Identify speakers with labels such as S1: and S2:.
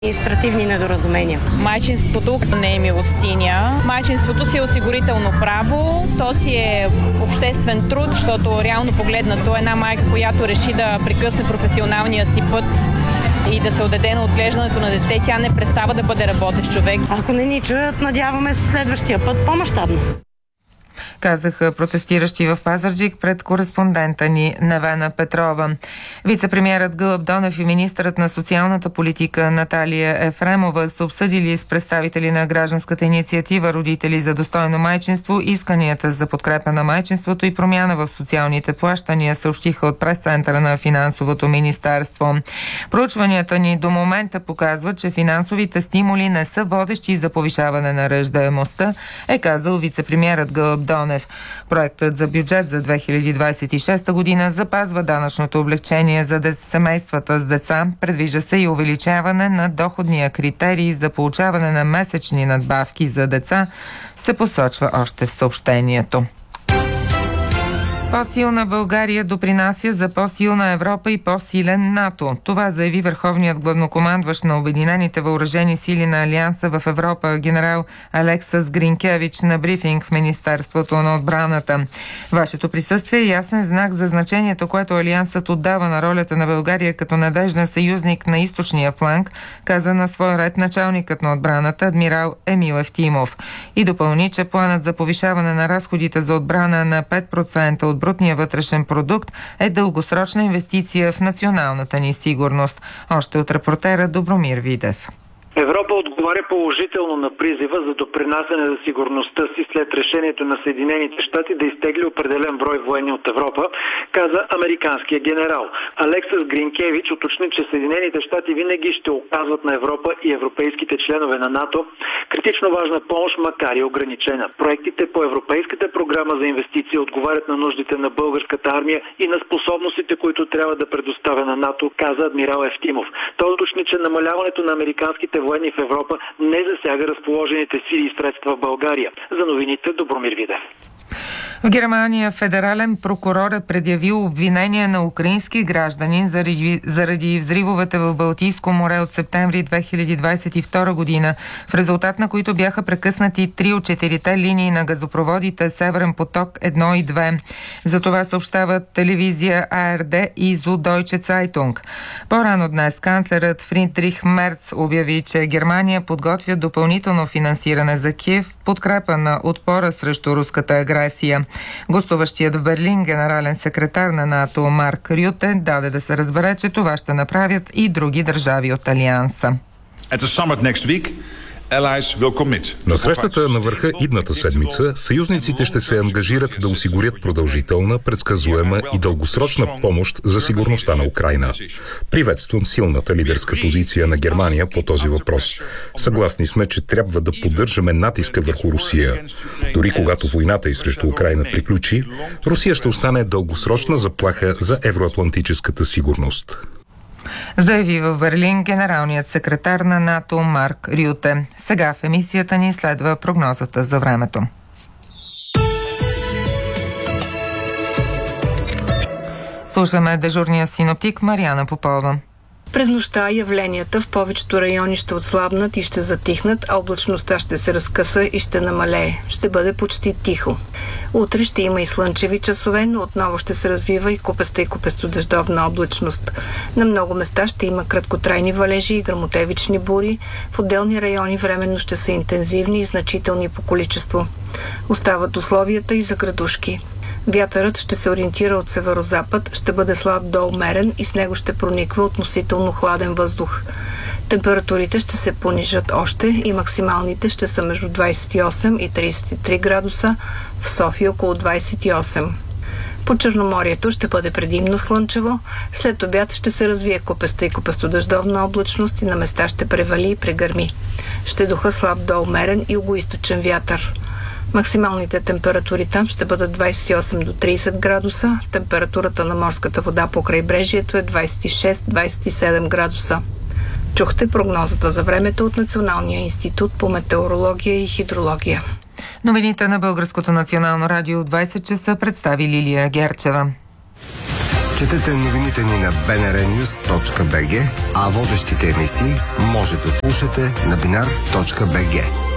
S1: административни недоразумения.
S2: Майчинството не е милостиня. Майчинството си е осигурително право, то си е обществен труд, защото реално погледнато една майка, която реши да прекъсне професионалния си път и да се отдаде на отглеждането на дете, тя не престава да бъде работещ човек.
S1: Ако не ни чуят, надяваме се следващия път по-мащабно.
S3: Казаха протестиращи в Пазарджик пред кореспондента ни Невена Петрова. Вицепремиерът Гълъб Донев и министърът на социалната политика Наталия Ефремова са обсъдили с представители на гражданската инициатива Родители за достойно майчинство исканията за подкрепа на майчинството и промяна в социалните плащания, съобщиха от прес-центъра на Финансовото министерство. Проучванията ни до момента показват, че финансовите стимули не са водещи за повишаване на раждаемостта, е казал вицепремиерът Гълъб Донев. Проектът за бюджет за 2026 година запазва данъчното облекчение за семействата с деца. Предвижда се и увеличаване на доходния критерий за получаване на месечни надбавки за деца, се посочва още в съобщението. По-силна България допринася за по-силна Европа и по-силен НАТО. Това заяви върховният главнокомандващ на Обединените въоръжени сили на Алианса в Европа генерал Алексас Гринкевич на брифинг в Министерството на отбраната. Вашето присъствие е ясен знак за значението, което Алиансът отдава на ролята на България като надежден съюзник на източния фланг, каза на своя ред началникът на отбраната адмирал Емил Евтимов. И допълни, че планът за повишаване на разходите за отбрана на 5% от брутния вътрешен продукт е дългосрочна инвестиция в националната ни сигурност. Още от репортера Добромир Видев.
S4: Европа отговаря положително на призива за допринасяне за сигурността си след решението на Съединените щати да изтегли определен брой военни от Европа, каза американския генерал. Алексас Гринкевич уточни, че Съединените щати винаги ще оказват на Европа и европейските членове на НАТО критично важна помощ, макар и ограничена. Проектите по Европейската програма за инвестиции отговарят на нуждите на българската армия и на способностите, които трябва да предоставя на НАТО, каза адмирал Евтимов. Той уточни, че намаляването на американските военни в Европа не засяга разположените сили и средства в България. За новините Добромир Видев.
S3: В Германия федерален прокурор е предявил обвинение на украински гражданин заради взривовете в Балтийско море от септември 2022 година, в резултат на които бяха прекъснати 3 от 4 линии на газопроводите Северен поток 1 и 2. За това съобщават телевизия АРД и Süddeutsche Zeitung. По-рано днес канцлерът Фридрих Мерц обяви, че Германия подготвя допълнително финансиране за Киев в подкрепа на отпора срещу руската агресия. Гостуващият в Берлин генерален секретар на НАТО Марк Рюте даде да се разбере, че това ще направят и други държави от Алианса.
S5: На срещата на върха идната седмица съюзниците ще се ангажират да осигурят продължителна, предсказуема и дългосрочна помощ за сигурността на Украйна. Приветствам силната лидерска позиция на Германия по този въпрос. Съгласни сме, че трябва да поддържаме натиска върху Русия. Дори когато войната и срещу Украйна приключи, Русия ще остане дългосрочна заплаха за евроатлантическата сигурност.
S3: Заяви в Берлин генералният секретар на НАТО Марк Рюте. Сега в емисията ни следва прогнозата за времето. Слушаме дежурния синоптик Мариана Попова.
S6: През нощта явленията в повечето райони ще отслабнат и ще затихнат, а облачността ще се разкъса и ще намалее. Ще бъде почти тихо. Утре ще има и слънчеви часове, но отново ще се развива и купеста и купестодъждовна облачност. На много места ще има краткотрайни валежи и гръмотевични бури. В отделни райони временно ще са интензивни и значителни по количество. Остават условията и за градушки. Вятърът ще се ориентира от северозапад, ще бъде слаб до умерен и с него ще прониква относително хладен въздух. Температурите ще се понижат още и максималните ще са между 28 и 33 градуса, в София около 28. По Черноморието ще бъде предимно слънчево, след обяд ще се развие купеста и купестодъждовна облачност и на места ще превали и прегърми. Ще духа слаб до умерен и югоизточен вятър. Максималните температури там ще бъдат 28 до 30 градуса, температурата на морската вода по крайбрежието е 26-27 градуса. Чухте прогнозата за времето от Националния институт по метеорология и хидрология.
S3: Новините на Българското национално радио в 20 часа представи Лилия Герчева.
S7: Четете новините ни на bnrnews.bg, а водещите емисии може да слушате на binar.bg.